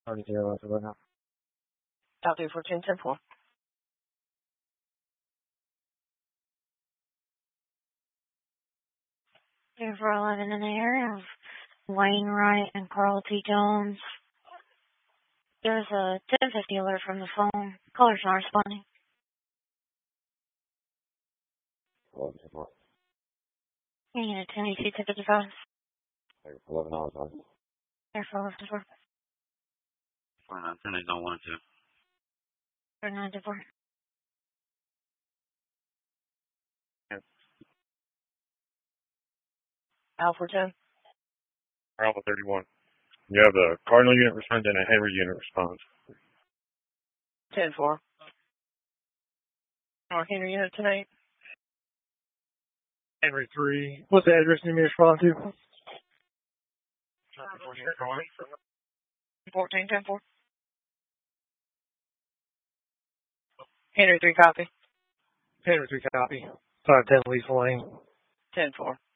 0 right now. Copy 14-10-4. Here for 11 in the area of Wainwright and Carl T. Jones. There's a 1050 alert from the phone. Caller's not responding. 11-4. You need a 1080 ticket device. Here for 11 hours, right? Here for 11-4. 49, 10 on 1 and 2. 9-4. Alpha 10. Alpha 31. You have a Cardinal unit responds and a Henry unit responds. 10-4. Our Henry unit tonight. Henry 3. What's the address you need me to respond to? 14-10-4. Henry 3 copy. Henry 3 copy. 510 Lethal Lane. 10-4.